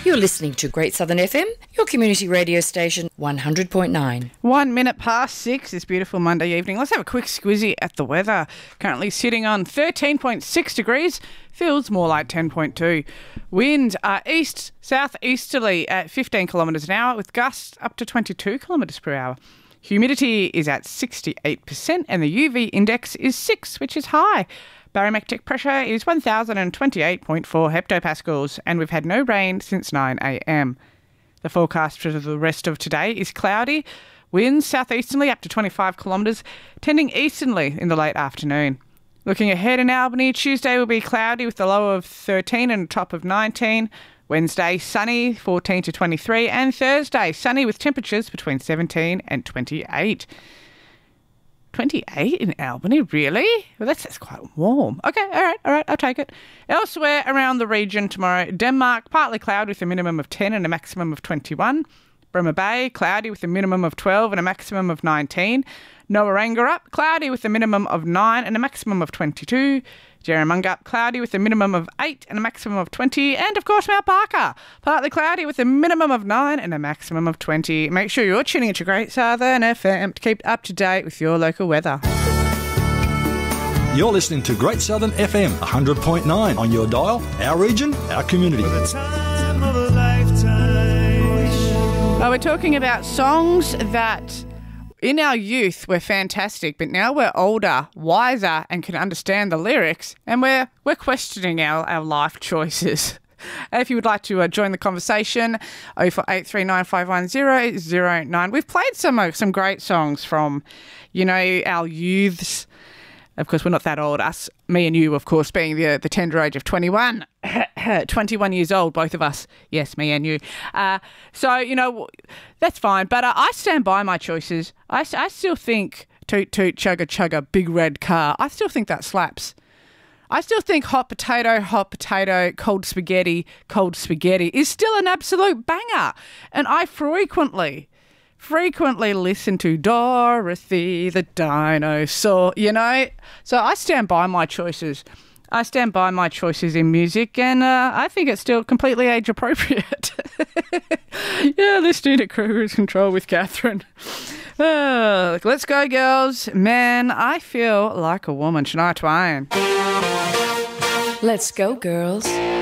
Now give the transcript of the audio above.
You're listening to Great Southern FM, your community radio station, 100.9. 1 minute past 6 this beautiful Monday evening. Let's have a quick squizzy at the weather. Currently sitting on 13.6 degrees, feels more like 10.2. Winds are southeasterly at 15 kilometres an hour with gusts up to 22 kilometres per hour. Humidity is at 68% and the UV index is 6, which is high. Barometric pressure is 1,028.4 hectopascals and we've had no rain since 9 a.m. The forecast for the rest of today is cloudy, winds southeasterly up to 25 kilometres, tending easterly in the late afternoon. Looking ahead in Albany, Tuesday will be cloudy with a low of 13 and a top of 19. Wednesday, sunny, 14 to 23. And Thursday, sunny with temperatures between 17 and 28. 28 in Albany, really? Well, that's quite warm. Okay, all right, I'll take it. Elsewhere around the region tomorrow, Denmark, partly cloudy with a minimum of 10 and a maximum of 21. Bremer Bay, cloudy with a minimum of 12 and a maximum of 19. Noarangara, cloudy with a minimum of 9 and a maximum of 22. Jerramungup, cloudy with a minimum of 8 and a maximum of 20. And, of course, Mount Barker, partly cloudy with a minimum of 9 and a maximum of 20. Make sure you're tuning into Great Southern FM to keep up to date with your local weather. You're listening to Great Southern FM 100.9 on your dial, our region, our community. Oh, we're talking about songs that in our youth were fantastic, but now we're older, wiser and can understand the lyrics and we're questioning our life choices. If you would like to join the conversation, 0483951009. We've played some great songs from, our youths. Of course, we're not that old. Me and you, of course, being the tender age of 21. 21 years old, both of us. Yes, me and you. So, that's fine. But I stand by my choices. I still think toot toot chugga chugga big red car. I still think that slaps. I still think hot potato, cold spaghetti is still an absolute banger. And I frequently listen to Dorothy the dinosaur, So I stand by my choices. I stand by my choices in music and I think it's still completely age appropriate. Yeah, listening to Cruise Control with Catherine. Let's go, girls. Man, I feel like a woman. Shania Twain. Let's go, girls.